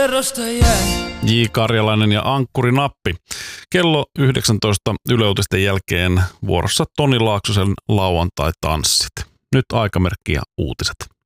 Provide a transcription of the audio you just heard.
J. Karjalainen ja Ankkuri Nappi. Kello 19 Yle Uutisten jälkeen vuorossa Toni Laaksosen lauantai-tanssit. Nyt aikamerkki ja uutiset.